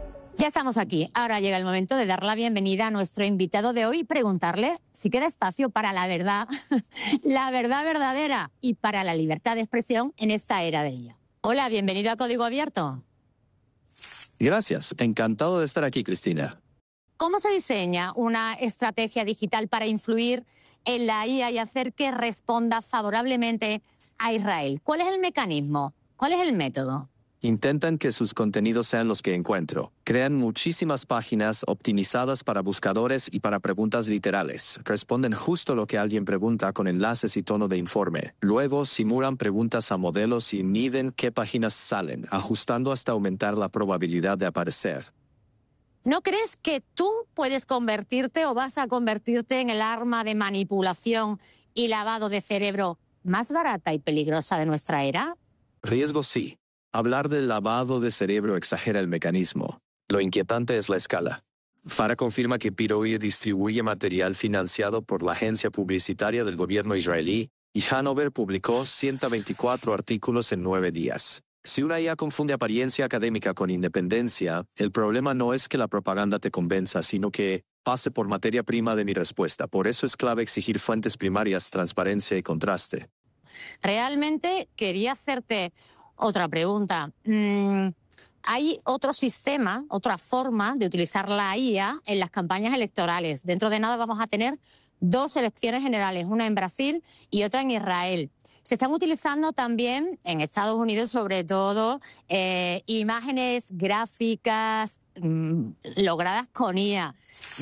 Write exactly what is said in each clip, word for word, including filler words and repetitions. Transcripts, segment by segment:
Ya estamos aquí. Ahora llega el momento de dar la bienvenida a nuestro invitado de hoy y preguntarle si queda espacio para la verdad, la verdad verdadera y para la libertad de expresión en esta era de ella. Hola, bienvenido a Código Abierto. Gracias. Encantado de estar aquí, Cristina. ¿Cómo se diseña una estrategia digital para influir en la I A y hacer que responda favorablemente a Israel? ¿Cuál es el mecanismo? ¿Cuál es el método? Intentan que sus contenidos sean los que encuentro. Crean muchísimas páginas optimizadas para buscadores y para preguntas literales. Responden justo lo que alguien pregunta con enlaces y tono de informe. Luego simulan preguntas a modelos y miden qué páginas salen, ajustando hasta aumentar la probabilidad de aparecer. ¿No crees que tú puedes convertirte o vas a convertirte en el arma de manipulación y lavado de cerebro más barata y peligrosa de nuestra era? Riesgo sí. Hablar del lavado de cerebro exagera el mecanismo. Lo inquietante es la escala. Farah confirma que Piroir distribuye material financiado por la agencia publicitaria del gobierno israelí y Hanover publicó ciento veinticuatro artículos en nueve días. Si una I A confunde apariencia académica con independencia, el problema no es que la propaganda te convenza, sino que pase por materia prima de mi respuesta. Por eso es clave exigir fuentes primarias, transparencia y contraste. Realmente quería hacerte otra pregunta. Mm, ¿Hay otro sistema, otra forma de utilizar la I A en las campañas electorales? Dentro de nada vamos a tener dos elecciones generales, una en Brasil y otra en Israel. Se están utilizando también en Estados Unidos, sobre todo, eh, imágenes gráficas mmm, logradas con I A.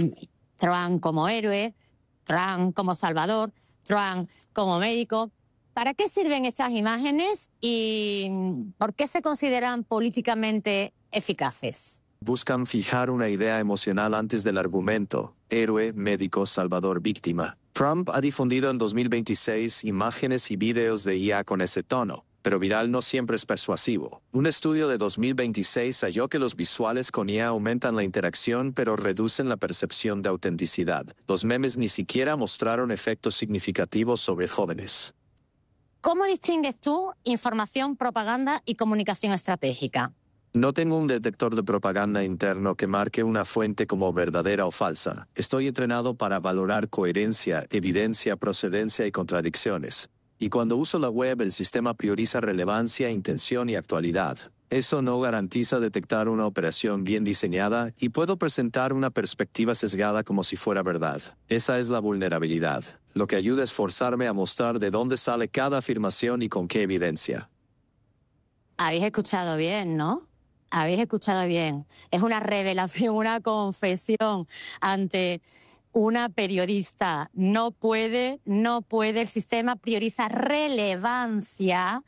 Trump como héroe, Trump como salvador, Trump como médico. ¿Para qué sirven estas imágenes y por qué se consideran políticamente eficaces? Buscan fijar una idea emocional antes del argumento: héroe, médico, salvador, víctima. Trump ha difundido en dos mil veintiséis imágenes y videos de I A con ese tono, pero viral no siempre es persuasivo. Un estudio de dos mil veintiséis halló que los visuales con I A aumentan la interacción pero reducen la percepción de autenticidad. Los memes ni siquiera mostraron efectos significativos sobre jóvenes. ¿Cómo distingues tú información, propaganda y comunicación estratégica? No tengo un detector de propaganda interno que marque una fuente como verdadera o falsa. Estoy entrenado para valorar coherencia, evidencia, procedencia y contradicciones. Y cuando uso la web, el sistema prioriza relevancia, intención y actualidad. Eso no garantiza detectar una operación bien diseñada y puedo presentar una perspectiva sesgada como si fuera verdad. Esa es la vulnerabilidad. Lo que ayuda es forzarme a mostrar de dónde sale cada afirmación y con qué evidencia. Habéis escuchado bien, ¿no? Habéis escuchado bien. Es una revelación, una confesión ante una periodista. No puede, no puede. El sistema prioriza relevancia,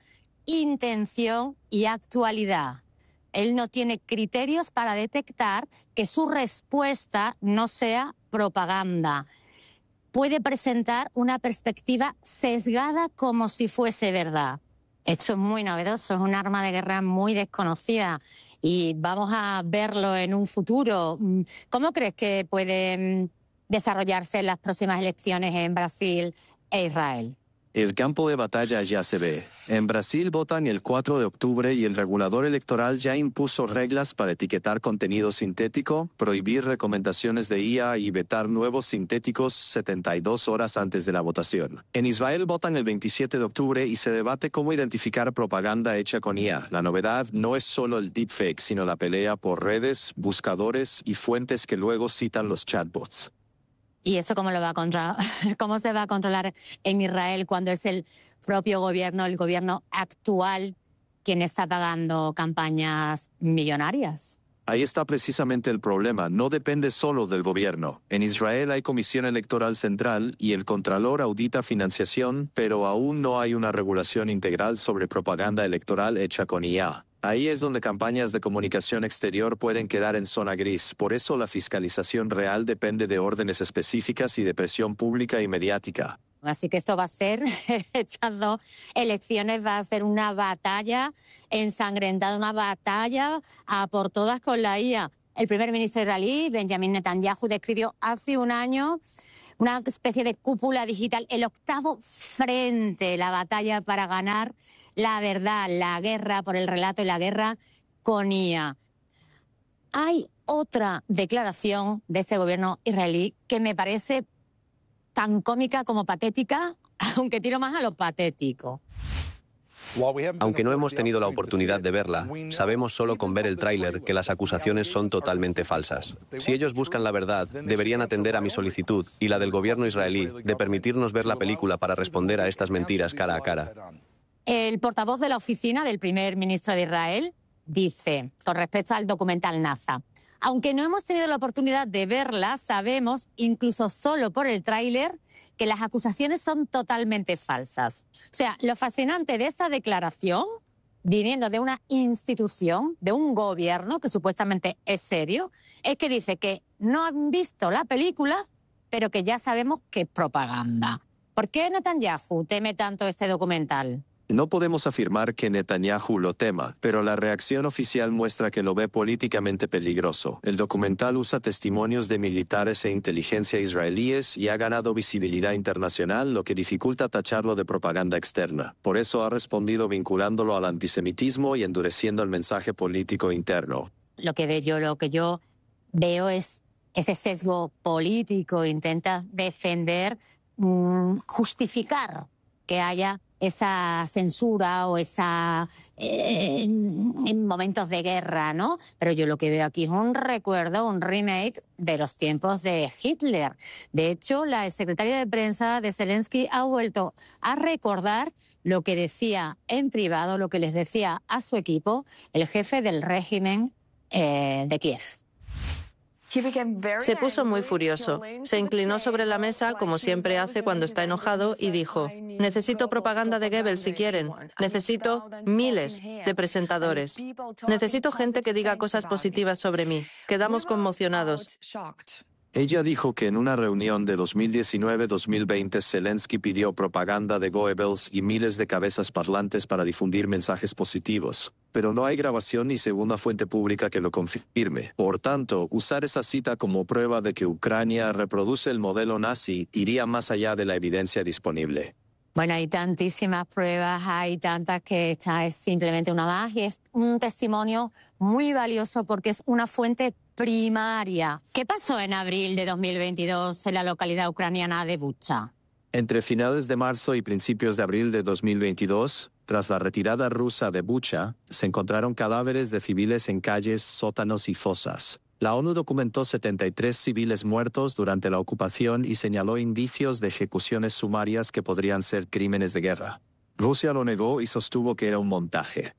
intención y actualidad. Él no tiene criterios para detectar que su respuesta no sea propaganda. Puede presentar una perspectiva sesgada como si fuese verdad. Esto es muy novedoso, es un arma de guerra muy desconocida y vamos a verlo en un futuro. ¿Cómo crees que puede desarrollarse en las próximas elecciones en Brasil e Israel? El campo de batalla ya se ve. En Brasil votan el cuatro de octubre y el regulador electoral ya impuso reglas para etiquetar contenido sintético, prohibir recomendaciones de I A y vetar nuevos sintéticos setenta y dos horas antes de la votación. En Israel votan el veintisiete de octubre y se debate cómo identificar propaganda hecha con I A. La novedad no es solo el deepfake, sino la pelea por redes, buscadores y fuentes que luego citan los chatbots. ¿Y eso cómo lo va a controlar? ¿Cómo se va a controlar en Israel cuando es el propio gobierno, el gobierno actual, quien está pagando campañas millonarias? Ahí está precisamente el problema. No depende solo del gobierno. En Israel hay Comisión Electoral Central y el Contralor audita financiación, pero aún no hay una regulación integral sobre propaganda electoral hecha con I A. Ahí es donde campañas de comunicación exterior pueden quedar en zona gris. Por eso la fiscalización real depende de órdenes específicas y de presión pública y mediática. Así que esto va a ser, estas dos elecciones va a ser una batalla ensangrentada, una batalla a por todas con la I A. El primer ministro israelí, Benjamin Netanyahu, describió hace un año una especie de cúpula digital, el octavo frente, la batalla para ganar la verdad, la guerra por el relato y la guerra con I A. hay otra declaración de este gobierno israelí que me parece tan cómica como patética, aunque tiro más a lo patético. Aunque no hemos tenido la oportunidad de verla, sabemos solo con ver el tráiler que las acusaciones son totalmente falsas. Si ellos buscan la verdad, deberían atender a mi solicitud y la del gobierno israelí de permitirnos ver la película para responder a estas mentiras cara a cara. El portavoz de la oficina del primer ministro de Israel dice, con respecto al documental NASA, aunque no hemos tenido la oportunidad de verla, sabemos, incluso solo por el tráiler, que las acusaciones son totalmente falsas. O sea, lo fascinante de esta declaración, viniendo de una institución, de un gobierno que supuestamente es serio, es que dice que no han visto la película, pero que ya sabemos que es propaganda. ¿Por qué Netanyahu teme tanto este documental? No podemos afirmar que Netanyahu lo tema, pero la reacción oficial muestra que lo ve políticamente peligroso. El documental usa testimonios de militares e inteligencia israelíes y ha ganado visibilidad internacional, lo que dificulta tacharlo de propaganda externa. Por eso ha respondido vinculándolo al antisemitismo y endureciendo el mensaje político interno. Lo que veo yo, lo que yo veo es ese sesgo político, intenta defender, mmm, justificar que haya esa censura o esa eh, en momentos de guerra, ¿no? Pero yo lo que veo aquí es un recuerdo, un remake de los tiempos de Hitler. De hecho, la secretaria de prensa de Zelensky ha vuelto a recordar lo que decía en privado, lo que les decía a su equipo el jefe del régimen eh, de Kiev. Se puso muy furioso. Se inclinó sobre la mesa, como siempre hace cuando está enojado, y dijo, necesito propaganda de Goebbels si quieren. Necesito miles de presentadores. Necesito gente que diga cosas positivas sobre mí. Quedamos conmocionados. Ella dijo que en una reunión de dos mil diecinueve a dos mil veinte Zelensky pidió propaganda de Goebbels y miles de cabezas parlantes para difundir mensajes positivos. Pero no hay grabación ni segunda fuente pública que lo confirme. Por tanto, usar esa cita como prueba de que Ucrania reproduce el modelo nazi iría más allá de la evidencia disponible. Bueno, hay tantísimas pruebas, hay tantas que esta es simplemente una más y es un testimonio muy valioso porque es una fuente primaria. ¿Qué pasó en abril de dos mil veintidós en la localidad ucraniana de Bucha? Entre finales de marzo y principios de abril de dos mil veintidós, tras la retirada rusa de Bucha, se encontraron cadáveres de civiles en calles, sótanos y fosas. La ONU documentó setenta y tres civiles muertos durante la ocupación y señaló indicios de ejecuciones sumarias que podrían ser crímenes de guerra. Rusia lo negó y sostuvo que era un montaje.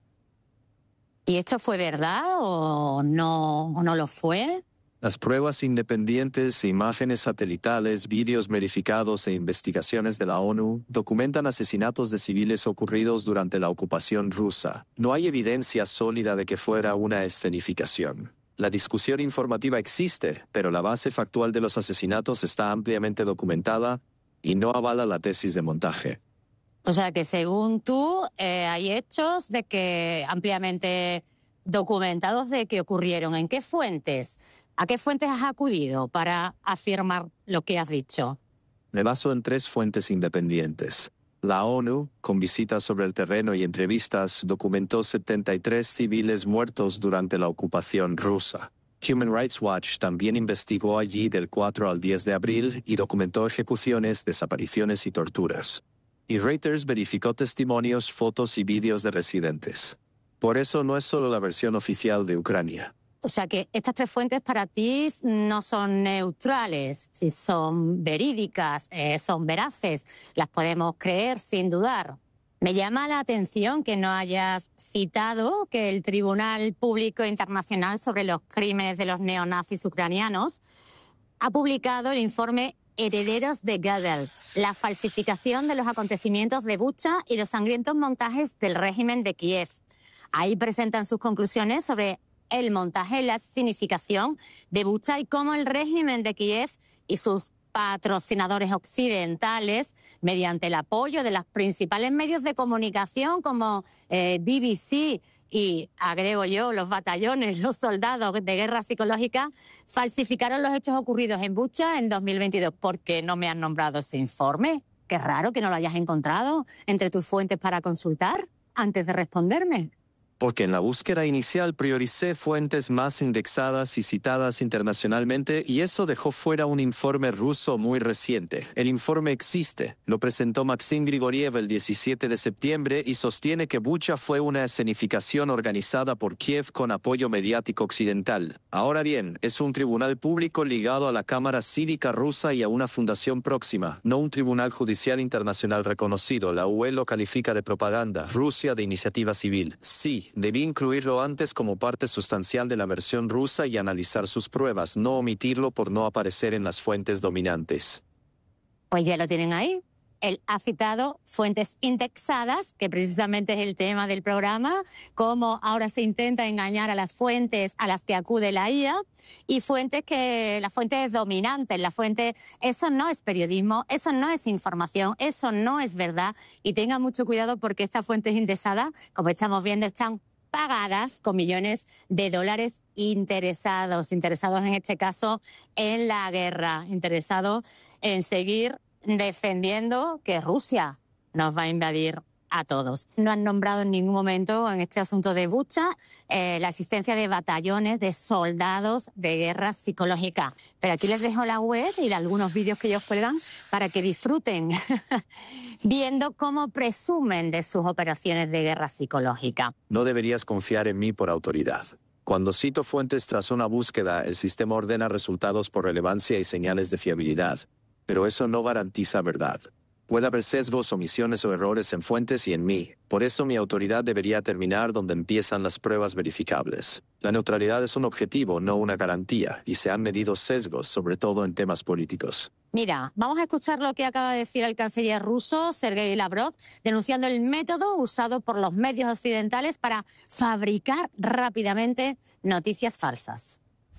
¿Y esto fue verdad o no, o no lo fue? Las pruebas independientes, imágenes satelitales, vídeos verificados e investigaciones de la ONU documentan asesinatos de civiles ocurridos durante la ocupación rusa. No hay evidencia sólida de que fuera una escenificación. La discusión informativa existe, pero la base factual de los asesinatos está ampliamente documentada y no avala la tesis de montaje. O sea que según tú eh, hay hechos de que ampliamente documentados de que ocurrieron. ¿En qué fuentes? ¿A qué fuentes has acudido para afirmar lo que has dicho? Me baso en tres fuentes independientes. La ONU, con visitas sobre el terreno y entrevistas, documentó setenta y tres civiles muertos durante la ocupación rusa. Human Rights Watch también investigó allí del cuatro al diez de abril y documentó ejecuciones, desapariciones y torturas. Y Reuters verificó testimonios, fotos y vídeos de residentes. Por eso no es solo la versión oficial de Ucrania. O sea que estas tres fuentes para ti no son neutrales, si son verídicas, eh, son veraces, las podemos creer sin dudar. Me llama la atención que no hayas citado que el Tribunal Público Internacional sobre los Crímenes de los Neonazis Ucranianos ha publicado el informe Herederos de Goebbels, la falsificación de los acontecimientos de Bucha y los sangrientos montajes del régimen de Kiev. Ahí presentan sus conclusiones sobre el montaje y la significación de Bucha y cómo el régimen de Kiev y sus patrocinadores occidentales, mediante el apoyo de los principales medios de comunicación como eh, B B C y, agrego yo, los batallones, los soldados de guerra psicológica, falsificaron los hechos ocurridos en Bucha en dos mil veintidós. ¿Por qué no me han nombrado ese informe? Qué raro que no lo hayas encontrado entre tus fuentes para consultar antes de responderme. Porque en la búsqueda inicial prioricé fuentes más indexadas y citadas internacionalmente y eso dejó fuera un informe ruso muy reciente. El informe existe, lo presentó Maxim Grigoriev el diecisiete de septiembre y sostiene que Bucha fue una escenificación organizada por Kiev con apoyo mediático occidental. Ahora bien, es un tribunal público ligado a la Cámara Cívica rusa y a una fundación próxima, no un tribunal judicial internacional reconocido. La U E lo califica de propaganda, Rusia de iniciativa civil. Sí, debí incluirlo antes como parte sustancial de la versión rusa y analizar sus pruebas, no omitirlo por no aparecer en las fuentes dominantes. Pues ya lo tienen ahí. Él ha citado fuentes indexadas, que precisamente es el tema del programa, cómo ahora se intenta engañar a las fuentes a las que acude la I A, y fuentes que, las fuentes dominantes, la fuente, eso no es periodismo, eso no es información, eso no es verdad, y tengan mucho cuidado porque estas fuentes indexadas, como estamos viendo, están pagadas con millones de dólares interesados, interesados en este caso en la guerra, interesados en seguir defendiendo que Rusia nos va a invadir a todos. No han nombrado en ningún momento en este asunto de Bucha eh, la existencia de batallones de soldados de guerra psicológica. Pero aquí les dejo la web y algunos vídeos que ellos cuelgan para que disfruten viendo cómo presumen de sus operaciones de guerra psicológica. No deberías confiar en mí por autoridad. Cuando cito fuentes tras una búsqueda, el sistema ordena resultados por relevancia y señales de fiabilidad. Pero eso no garantiza verdad. Puede haber sesgos, omisiones o errores en fuentes y en mí. Por eso mi autoridad debería terminar donde empiezan las pruebas verificables. La neutralidad es un objetivo, no una garantía, y se han medido sesgos, sobre todo en temas políticos. Mira, vamos a escuchar lo que acaba de decir el canciller ruso, Sergei Lavrov, denunciando el método usado por los medios occidentales para fabricar rápidamente noticias falsas.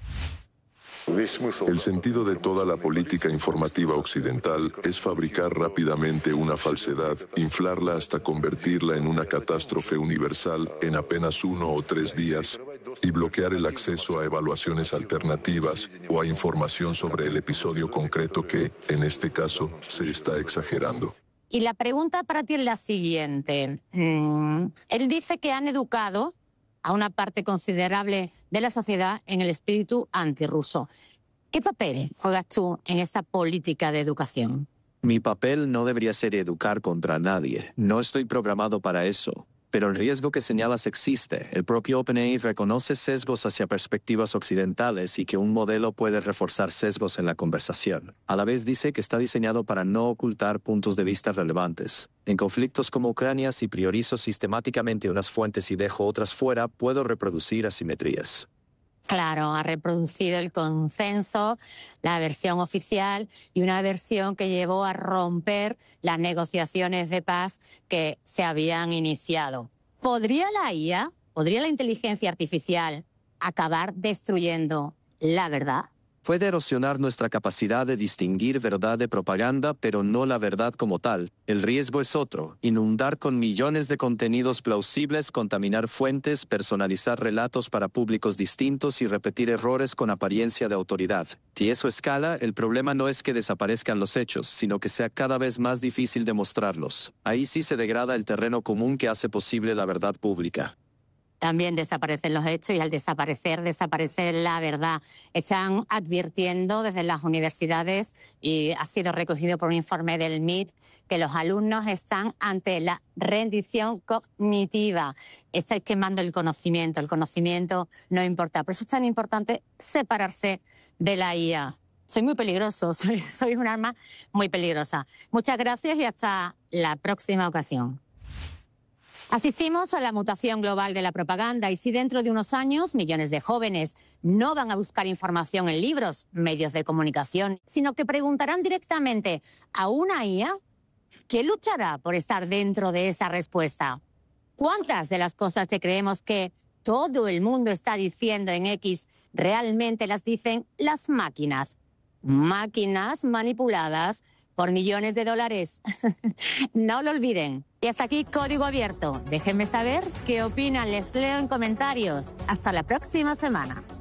El sentido de toda la política informativa occidental es fabricar rápidamente una falsedad, inflarla hasta convertirla en una catástrofe universal en apenas uno o tres días y bloquear el acceso a evaluaciones alternativas o a información sobre el episodio concreto que, en este caso, se está exagerando. Y la pregunta para ti es la siguiente. Mm, él dice que han educado a una parte considerable de la sociedad en el espíritu antirruso. ¿Qué papel juegas tú en esta política de educación? Mi papel no debería ser educar contra nadie. No estoy programado para eso. Pero el riesgo que señalas existe. El propio OpenAI reconoce sesgos hacia perspectivas occidentales y que un modelo puede reforzar sesgos en la conversación. A la vez dice que está diseñado para no ocultar puntos de vista relevantes. En conflictos como Ucrania, si priorizo sistemáticamente unas fuentes y dejo otras fuera, puedo reproducir asimetrías. Claro, ha reproducido el consenso, la versión oficial y una versión que llevó a romper las negociaciones de paz que se habían iniciado. ¿Podría la I A, podría la inteligencia artificial acabar destruyendo la verdad? Puede erosionar nuestra capacidad de distinguir verdad de propaganda, pero no la verdad como tal. El riesgo es otro: inundar con millones de contenidos plausibles, contaminar fuentes, personalizar relatos para públicos distintos y repetir errores con apariencia de autoridad. Si eso escala, el problema no es que desaparezcan los hechos, sino que sea cada vez más difícil demostrarlos. Ahí sí se degrada el terreno común que hace posible la verdad pública. También desaparecen los hechos y al desaparecer, desaparece la verdad. Están advirtiendo desde las universidades, y ha sido recogido por un informe del M I T, que los alumnos están ante la rendición cognitiva. Estáis quemando el conocimiento, el conocimiento no importa. Por eso es tan importante separarse de la I A. Soy muy peligroso, soy, soy un arma muy peligrosa. Muchas gracias y hasta la próxima ocasión. Asistimos a la mutación global de la propaganda y si dentro de unos años millones de jóvenes no van a buscar información en libros, medios de comunicación, sino que preguntarán directamente a una I A, ¿quién luchará por estar dentro de esa respuesta? ¿Cuántas de las cosas que creemos que todo el mundo está diciendo en X realmente las dicen las máquinas? Máquinas manipuladas por millones de dólares. No lo olviden. Y hasta aquí Código Abierto. Déjenme saber qué opinan, les leo en comentarios. Hasta la próxima semana.